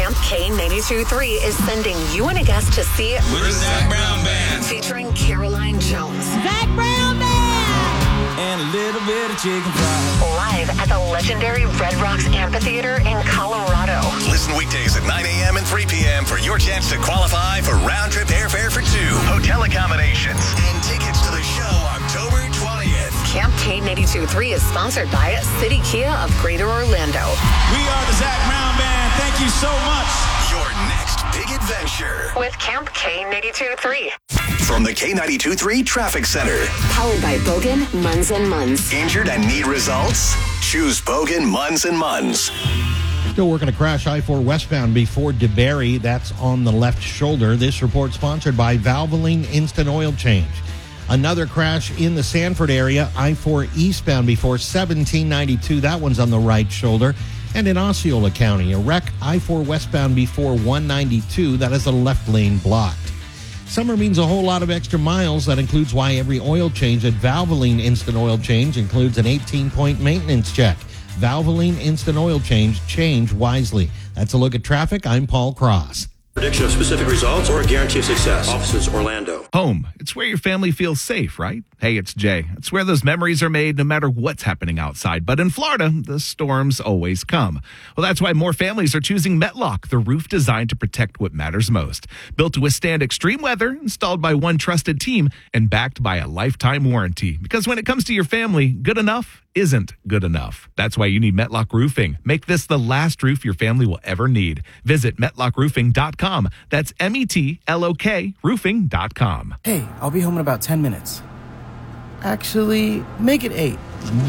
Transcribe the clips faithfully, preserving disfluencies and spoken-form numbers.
Camp K ninety-two point three is sending you and a guest to see with the Zac Brown Band featuring Caroline Jones. Zac Brown Band! And a little bit of chicken fried. Live at the legendary Red Rocks Amphitheater in Colorado. Listen weekdays at nine a.m. and three p.m. for your chance to qualify for round-trip airfare for two, hotel accommodations, and tickets to the show October twentieth. Camp K ninety-two point three is sponsored by City Kia of Greater Orlando. We are the Zac Brown Band. Thank you so much. Your next big adventure With Camp K ninety-two point three. from the K ninety-two point three Traffic Center. Powered by Bogan, Munz and Munz. Injured and need results? Choose Bogan, Munz and Munz. Still working a crash I four westbound before DeBerry. That's on the left shoulder. This report sponsored by Valvoline Instant Oil Change. Another crash in the Sanford area, I four eastbound before seventeen ninety-two. That one's on the right shoulder. And in Osceola County, a wreck I four westbound before one ninety-two. That is the left lane blocked. Summer means a whole lot of extra miles. That includes why every oil change at Valvoline Instant Oil Change includes an eighteen-point maintenance check. Valvoline Instant Oil Change. Change wisely. That's a look at traffic. I'm Paul Cross. Prediction of specific results or a guarantee of success. Offices Orlando. Home. It's where your family feels safe, right? Hey, it's Jay. It's where those memories are made no matter what's happening outside. But in Florida, the storms always come. Well, that's why more families are choosing Metlock, the roof designed to protect what matters most. Built to withstand extreme weather, installed by one trusted team, and backed by a lifetime warranty. Because when it comes to your family, good enough isn't good enough. That's why you need Metlock Roofing. Make this the last roof your family will ever need. Visit metlock roofing dot com. That's M E T L O K roofing dot com. Hey, I'll be home in about ten minutes. Actually, make it eight.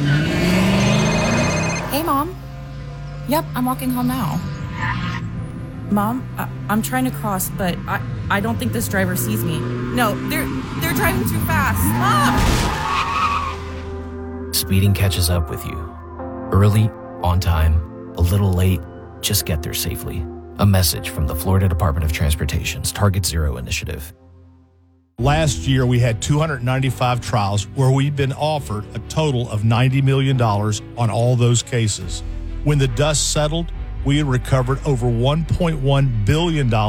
Hey, Mom. Yep, I'm walking home now. Mom, I- I'm trying to cross, but I-, I don't think this driver sees me. No, they're they're driving too fast. Mom! Speeding catches up with you. Early, on time, a little late, just get there safely. A message from the Florida Department of Transportation's Target Zero initiative. Last year, we had two hundred ninety-five trials where we've been offered a total of ninety million dollars on all those cases. When the dust settled, we had recovered over one point one billion dollars